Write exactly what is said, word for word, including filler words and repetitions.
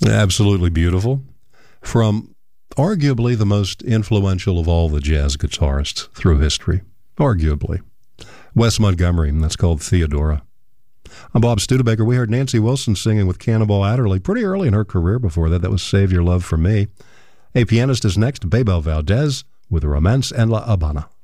Absolutely beautiful. From arguably the most influential of all the jazz guitarists through history. Arguably. Wes Montgomery, and that's called Theodora. I'm Bob Studebaker. We heard Nancy Wilson singing with Cannonball Adderley pretty early in her career before that. That was Save Your Love for Me. A pianist is next, Bebel Valdez with Romance en la Habana.